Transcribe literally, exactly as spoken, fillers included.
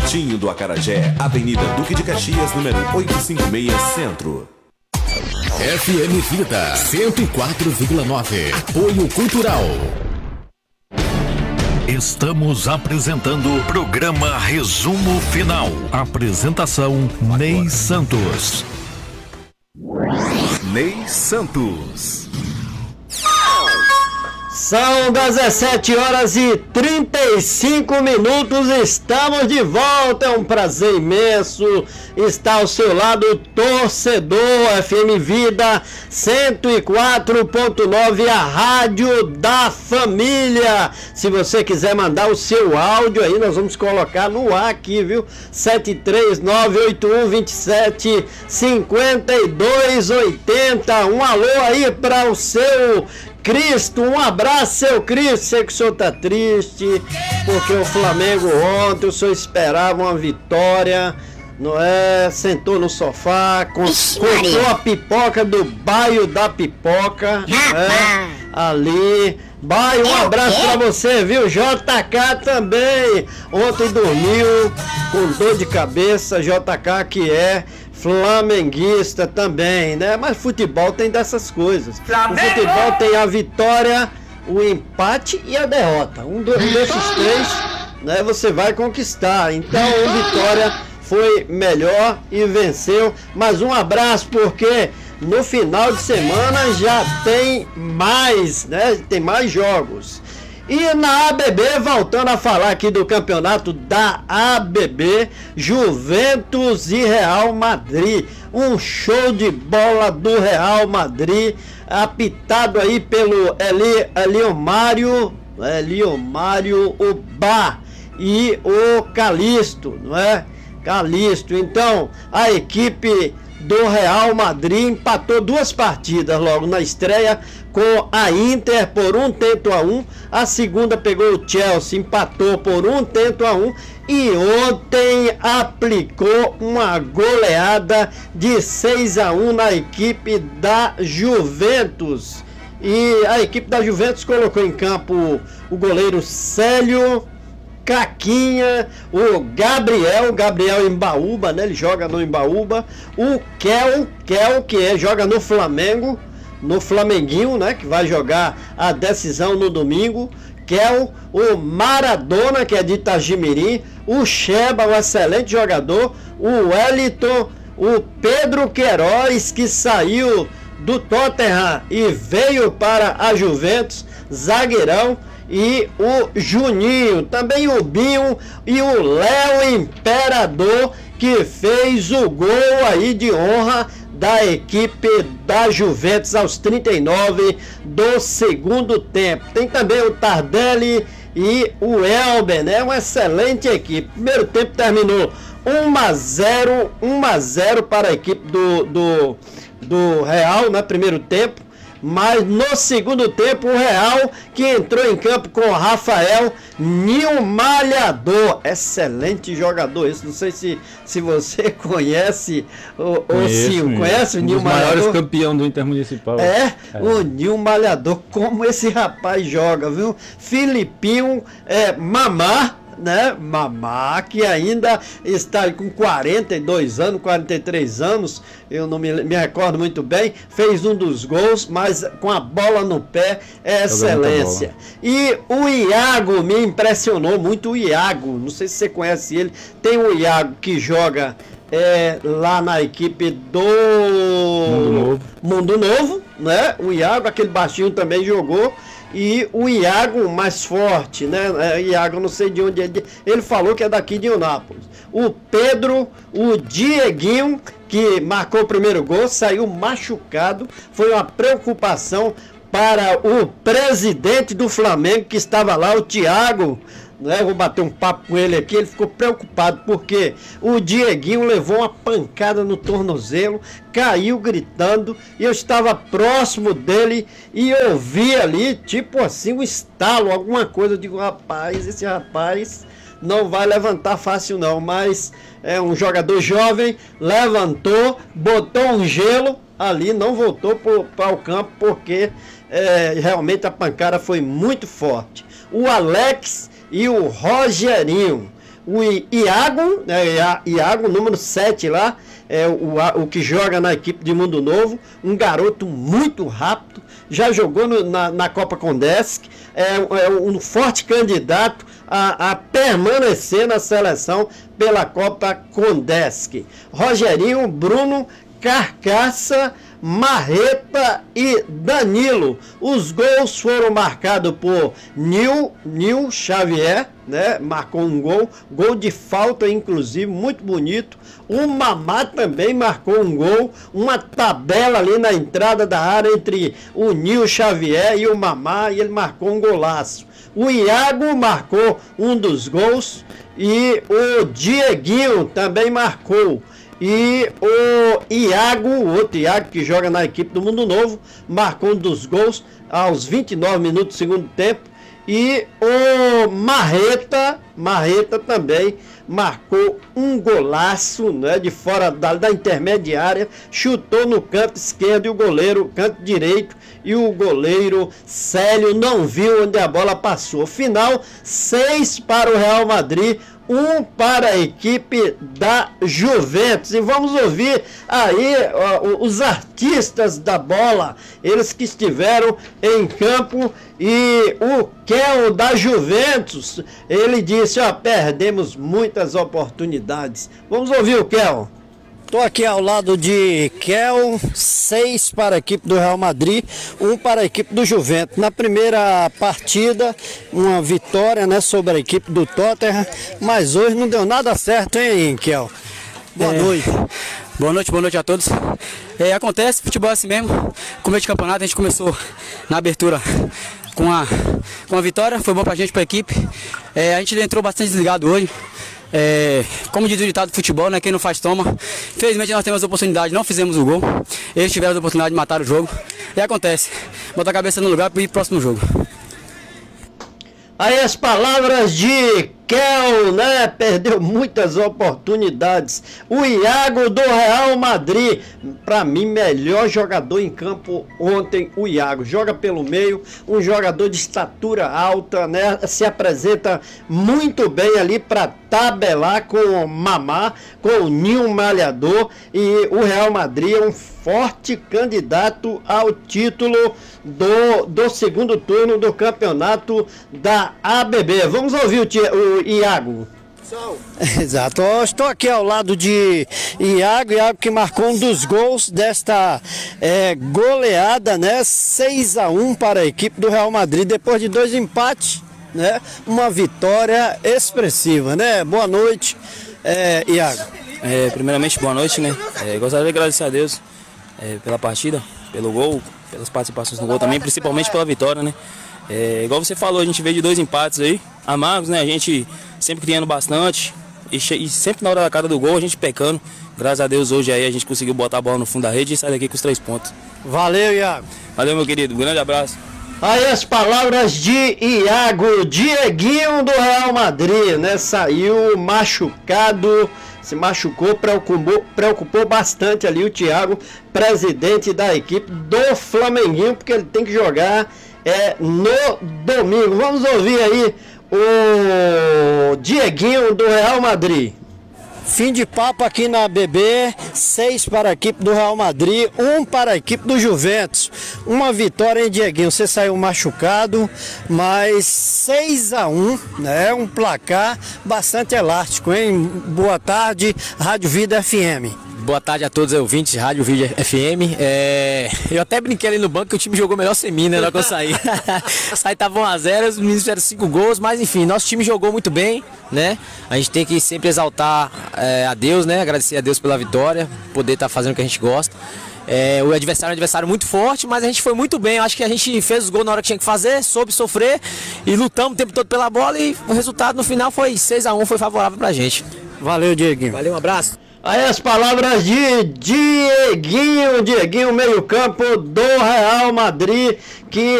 pertinho do Acarajé, Avenida Duque de Caxias, número oitocentos e cinquenta e seis, Centro. F M Vida cento e quatro vírgula nove. Apoio Cultural. Estamos apresentando o programa Resumo Final. Apresentação Ney Santos. Ney Santos. São dezessete horas e trinta e cinco minutos, estamos de volta, é um prazer imenso estar ao seu lado, torcedor F M Vida cento e quatro ponto nove, a rádio da família. Se você quiser mandar o seu áudio aí, nós vamos colocar no ar aqui, viu? sete três nove oito um dois sete cinco dois oito zero. Um alô aí para o seu Cristo, um abraço, seu Cristo. Sei que o senhor tá triste, porque o Flamengo ontem, o senhor esperava uma vitória, não é? Sentou no sofá, com, contou a pipoca do bairro da pipoca, é? Ali. Bairro, um abraço pra você, viu? J K também, ontem dormiu com dor de cabeça, J K que é flamenguista também, né? Mas futebol tem dessas coisas. Flamengo! O futebol tem a vitória, o empate e a derrota. Um desses três, né, você vai conquistar. Então, o Vitória foi melhor e venceu. Mas um abraço, porque no final de semana já tem mais, né? Tem mais jogos. E na A B B, voltando a falar aqui do campeonato da A B B, Juventus e Real Madrid. Um show de bola do Real Madrid, apitado aí pelo Eli, Eliomário, Eliomário Ubá e o Calisto, não é? Calisto. Então, a equipe do Real Madrid empatou duas partidas logo na estreia com a Inter por um tento a um. A segunda pegou o Chelsea, empatou por um tento a um. E ontem aplicou uma goleada de seis a um na equipe da Juventus. E a equipe da Juventus colocou em campo o goleiro Célio, Caquinha, o Gabriel, Gabriel Embaúba, né? Ele joga no Embaúba. O Kel, Kel que é, joga no Flamengo, no Flamenguinho, né? Que vai jogar a decisão no domingo. Kel, o Maradona, que é de Itagimirim, o Sheba, um excelente jogador, o Wellington, o Pedro Queiroz, que saiu do Tottenham e veio para a Juventus, zagueirão, e o Juninho, também o Binho e o Léo Imperador, que fez o gol aí de honra da equipe da Juventus aos trinta e nove do segundo tempo. Tem também o Tardelli e o Elber, né? Uma excelente equipe. Primeiro tempo terminou um a zero, um a zero para a equipe do, do, do Real, né? Primeiro tempo. Mas no segundo tempo o Real, que entrou em campo com o Rafael Nil Malhador, excelente jogador esse, não sei se, se você conhece ou, ou se o conhece o Nil Malhador. Um dos maiores campeão do Intermunicipal. É, é, o Nil Malhador, como esse rapaz joga, viu? Filipinho é, Mamá, né? Mamá, que ainda está com quarenta e dois anos, quarenta e três anos, eu não me, me recordo muito bem, fez um dos gols, mas com a bola no pé é excelência. E o Iago me impressionou muito, o Iago, não sei se você conhece ele, tem o Iago que joga é, lá na equipe do Mundo Novo. Mundo Novo, né? O Iago, aquele baixinho também jogou. E o Iago mais forte, né? É, Iago, não sei de onde é. Ele falou que é daqui de Eunápolis. O Pedro, o Dieguinho, que marcou o primeiro gol, saiu machucado. Foi uma preocupação para o presidente do Flamengo, que estava lá, o Thiago. Né? Vou bater um papo com ele aqui. Ele ficou preocupado porque o Dieguinho levou uma pancada no tornozelo, caiu gritando, e eu estava próximo dele e ouvi ali, tipo assim, um estalo, alguma coisa. Eu digo, rapaz, esse rapaz não vai levantar fácil não, mas é um jogador jovem, levantou, botou um gelo ali, não voltou para o campo porque é, realmente a pancada foi muito forte. O Alex e o Rogerinho. o Iago, né, Iago, número sete lá, é o, o que joga na equipe de Mundo Novo, um garoto muito rápido, já jogou no, na, na Copa Condesc, é, é um forte candidato a, a permanecer na seleção pela Copa Condesc. Rogerinho, Bruno, Carcaça, Marreta e Danilo. Os gols foram marcados por Nil, Nil Xavier, né? Marcou um gol, gol de falta inclusive, muito bonito. O Mamá também marcou um gol, uma tabela ali na entrada da área entre o Nil Xavier e o Mamá, e ele marcou um golaço. O Iago marcou um dos gols e o Dieguinho também marcou. E o Iago, o outro Iago que joga na equipe do Mundo Novo, marcou um dos gols aos vinte e nove minutos do segundo tempo. E o Marreta, Marreta também marcou um golaço, né, de fora da, da intermediária, chutou no canto esquerdo e o goleiro, canto direito, e o goleiro Célio não viu onde a bola passou. Final, seis para o Real Madrid, um para a equipe da Juventus. E vamos ouvir aí ó, os artistas da bola, eles que estiveram em campo. E o Kel da Juventus, ele disse, ó, perdemos muitas oportunidades. Vamos ouvir o Kel. Estou aqui ao lado de Kel, seis para a equipe do Real Madrid, um para a equipe do Juventus. Na primeira partida, uma vitória, né, sobre a equipe do Tottenham, mas hoje não deu nada certo, hein, Kel? Boa é, noite. Boa noite, boa noite a todos. É, acontece, futebol é assim mesmo. Começo de campeonato, a gente começou na abertura com a, com a vitória, foi bom pra gente, pra equipe. É, a gente entrou bastante desligado hoje. É, como diz o ditado do futebol, né? Quem não faz toma. Infelizmente nós temos a oportunidade, não fizemos o gol. Eles tiveram a oportunidade de matar o jogo. E acontece, botar a cabeça no lugar para ir pro próximo jogo. Aí as palavras de Kel, né? Perdeu muitas oportunidades. O Iago do Real Madrid, para mim, melhor jogador em campo ontem, o Iago. Joga pelo meio, um jogador de estatura alta, né? Se apresenta muito bem ali para tabelar com o Mamá, com o Ninho Malhador. E o Real Madrid é um forte candidato ao título do, do segundo turno do campeonato da A B B. Vamos ouvir o, tia, o Iago. Exato, eu estou aqui ao lado de Iago, Iago que marcou um dos gols desta é, goleada, né? seis a um para a equipe do Real Madrid, depois de dois empates, né? Uma vitória expressiva, né? Boa noite, é, Iago. É, primeiramente, boa noite, né? É, gostaria de agradecer a Deus é, pela partida, pelo gol, pelas participações no gol também, principalmente pela vitória, né? É, igual você falou, a gente veio de dois empates aí, amargos, né? A gente sempre criando bastante e, e sempre na hora da cara do gol a gente pecando. Graças a Deus hoje aí a gente conseguiu botar a bola no fundo da rede e sair daqui com os três pontos. Valeu, Iago. Valeu, meu querido. Um grande abraço. Aí as palavras de Iago, Dieguinho do Real Madrid, né? Saiu machucado, se machucou, preocupou, preocupou bastante ali o Thiago, presidente da equipe do Flamenguinho, porque ele tem que jogar é, no domingo. Vamos ouvir aí o Dieguinho do Real Madrid. Fim de papo aqui na A B B, seis para a equipe do Real Madrid, um para a equipe do Juventus. Uma vitória, hein, Dieguinho? Você saiu machucado, mas seis a um, né? Um placar bastante elástico, hein? Boa tarde, Rádio Vida F M. Boa tarde a todos os ouvintes de Rádio Vida F M. É... Eu até brinquei ali no banco que o time jogou melhor sem mim, né? Na hora que eu saí. Saí tava um a zero, os meninos fizeram cinco gols, mas enfim, nosso time jogou muito bem, né? A gente tem que sempre exaltar é, a Deus, né? Agradecer a Deus pela vitória, poder estar tá fazendo o que a gente gosta. É, o adversário é um adversário muito forte, mas a gente foi muito bem. Eu acho que a gente fez os gols na hora que tinha que fazer, soube sofrer e lutamos o tempo todo pela bola e o resultado no final foi seis a um, foi favorável pra gente. Valeu, Dieguinho. Valeu, um abraço. Aí as palavras de Dieguinho, Dieguinho, meio campo do Real Madrid, que